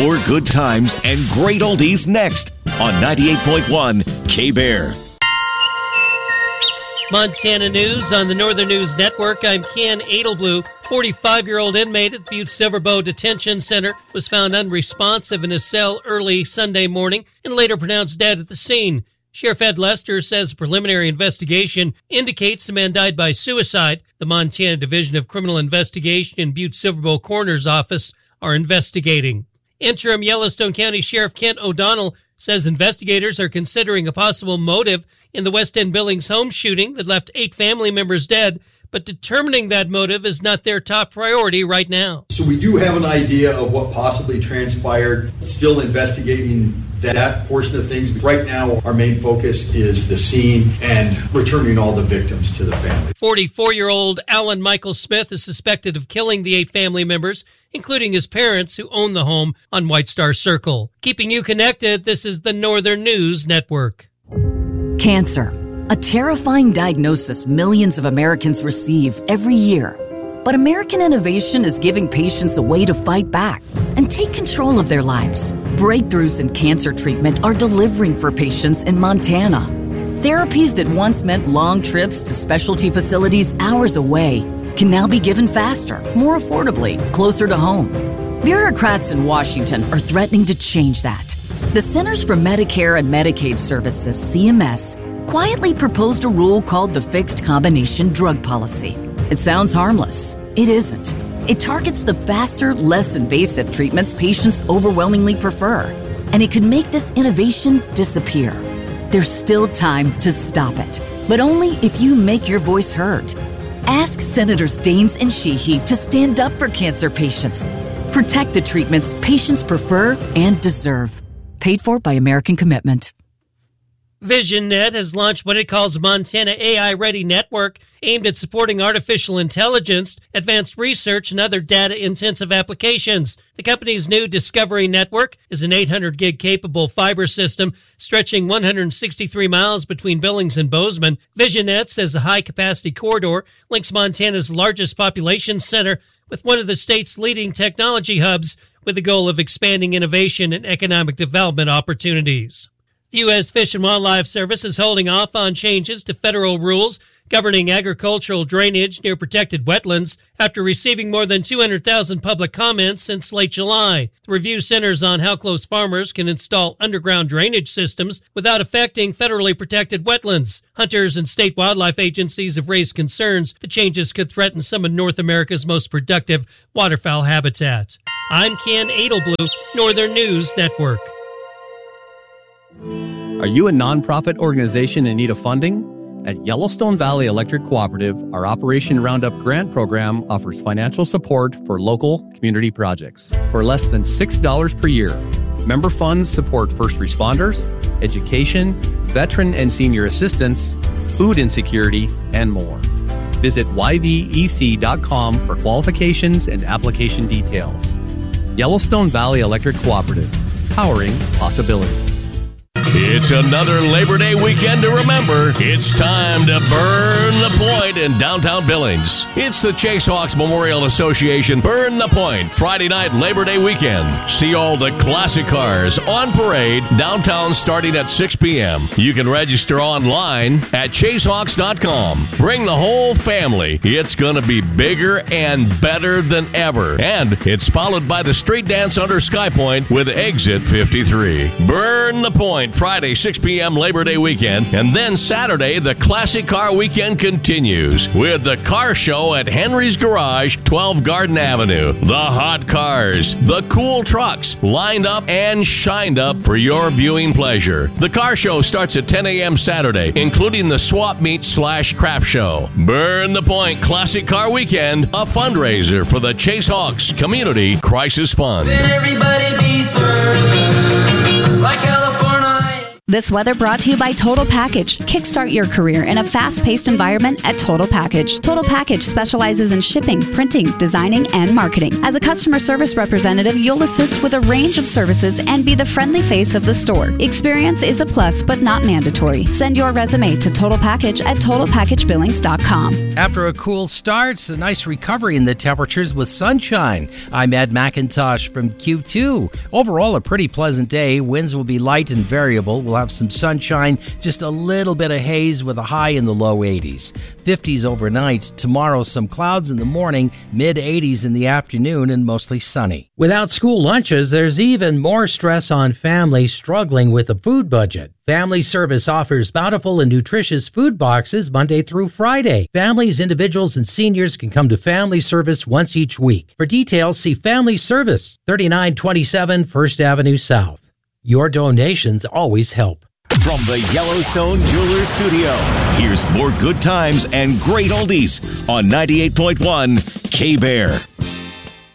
More good times and great oldies next on 98.1 K-Bear. Montana News on the Northern News Network. I'm Ken Edelblue. 45-year-old inmate at the Butte Silverbow Detention Center was found unresponsive in his cell early Sunday morning and later pronounced dead at the scene. Sheriff Ed Lester says a preliminary investigation indicates the man died by suicide. The Montana Division of Criminal Investigation and Butte Silverbow Coroner's Office are investigating. Interim Yellowstone County Sheriff Kent O'Donnell says investigators are considering a possible motive in the West End Billings home shooting that left 8 family members dead, but determining that motive is not their top priority right now. So we do have an idea of what possibly transpired, still investigating that portion of things. Right now, our main focus is the scene and returning all the victims to the family. 44-year-old Alan Michael Smith is suspected of killing the 8 family members, including his parents who own the home on White Star Circle. Keeping you connected, this is the Northern News Network. Cancer, a terrifying diagnosis millions of Americans receive every year. But American innovation is giving patients a way to fight back and take control of their lives. Breakthroughs in cancer treatment are delivering for patients in Montana. Therapies that once meant long trips to specialty facilities hours away can now be given faster, more affordably, closer to home. Bureaucrats in Washington are threatening to change that. The Centers for Medicare and Medicaid Services, CMS, quietly proposed a rule called the Fixed Combination Drug Policy. It sounds harmless. It isn't. It targets the faster, less invasive treatments patients overwhelmingly prefer, and it could make this innovation disappear. There's still time to stop it, but only if you make your voice heard. Ask Senators Daines and Sheehy to stand up for cancer patients. Protect the treatments patients prefer and deserve. Paid for by American Commitment. VisionNet has launched what it calls Montana AI Ready Network, aimed at supporting artificial intelligence, advanced research, and other data-intensive applications. The company's new Discovery Network is an 800-gig capable fiber system stretching 163 miles between Billings and Bozeman. VisionNet says a high-capacity corridor links Montana's largest population center with one of the state's leading technology hubs, with the goal of expanding innovation and economic development opportunities. The U.S. Fish and Wildlife Service is holding off on changes to federal rules governing agricultural drainage near protected wetlands after receiving more than 200,000 public comments since late July. The review centers on how close farmers can install underground drainage systems without affecting federally protected wetlands. Hunters and state wildlife agencies have raised concerns the changes could threaten some of North America's most productive waterfowl habitat. I'm Ken Edelblue, Northern News Network. Are you a nonprofit organization in need of funding? At Yellowstone Valley Electric Cooperative, our Operation Roundup grant program offers financial support for local community projects. For less than $6 per year, member funds support first responders, education, veteran and senior assistance, food insecurity, and more. Visit yvec.com for qualifications and application details. Yellowstone Valley Electric Cooperative, powering possibility. It's another Labor Day weekend to remember. It's time to burn the point in downtown Billings. It's the Chase Hawks Memorial Association Burn the Point Friday night Labor Day weekend. See all the classic cars on parade downtown starting at 6 p.m. You can register online at chasehawks.com. Bring the whole family. It's going to be bigger and better than ever. And it's followed by the street dance under Sky Point with Exit 53. Burn the Point Friday, 6 p.m. Labor Day weekend, and then Saturday, the Classic Car Weekend continues with the car show at Henry's Garage, 12 Garden Avenue. The hot cars, the cool trucks, lined up and shined up for your viewing pleasure. The car show starts at 10 a.m. Saturday, including the swap meet / craft show. Burn the Point Classic Car Weekend, a fundraiser for the Chase Hawks Community Crisis Fund. Then everybody be served like California. This weather brought to you by Total Package. Kickstart your career in a fast-paced environment at Total Package. Total Package specializes in shipping, printing, designing, and marketing. As a customer service representative, you'll assist with a range of services and be the friendly face of the store. Experience is a plus, but not mandatory. Send your resume to Total Package at TotalPackageBillings.com. After a cool start, a nice recovery in the temperatures with sunshine. I'm Ed McIntosh from Q2. Overall, a pretty pleasant day. Winds will be light and variable. We'll have some sunshine, just a little bit of haze with a high in the low 80s. 50s overnight. Tomorrow, some clouds in the morning, mid-80s in the afternoon, and mostly sunny. Without school lunches, there's even more stress on families struggling with a food budget. Family Service offers bountiful and nutritious food boxes Monday through Friday. Families, individuals, and seniors can come to Family Service once each week. For details, see Family Service, 3927 First Avenue South. Your donations always help. From the Yellowstone Jewelers Studio, here's more good times and great oldies on 98.1 K-Bear.